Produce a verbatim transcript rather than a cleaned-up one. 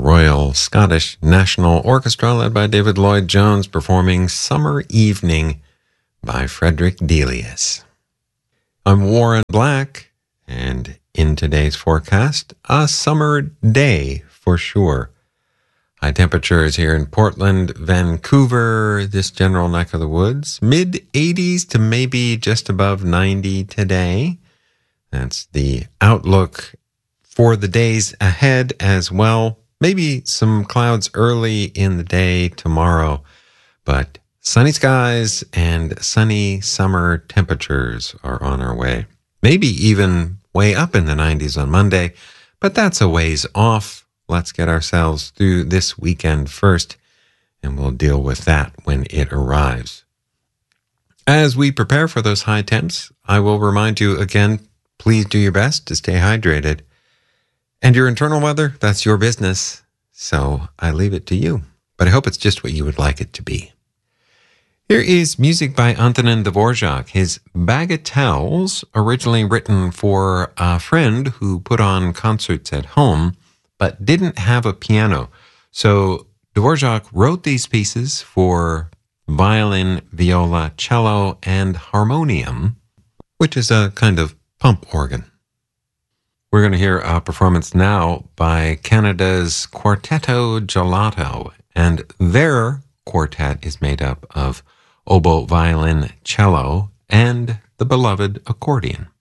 Royal Scottish National Orchestra led by David Lloyd-Jones performing Summer Evening by Frederick Delius. I'm Warren Black, and in today's forecast, a summer day for sure. High temperatures here in Portland, Vancouver, this general neck of the woods. mid eighties to maybe just above ninety today. That's the outlook for the days ahead as well. Maybe some clouds early in the day tomorrow, but sunny skies and sunny summer temperatures are on our way. Maybe even way up in the nineties on Monday, but that's a ways off. Let's get ourselves through this weekend first, and we'll deal with that when it arrives. As we prepare for those high temps, I will remind you again, please do your best to stay hydrated. And your internal weather, that's your business, so I leave it to you. But I hope it's just what you would like it to be. Here is music by Antonin Dvorak, his Bagatelles, originally written for a friend who put on concerts at home, but didn't have a piano. So Dvorak wrote these pieces for violin, viola, cello, and harmonium, which is a kind of pump organ. We're going to hear a performance now by Canada's Quartetto Gelato, and their quartet is made up of oboe, violin, cello, and the beloved accordion.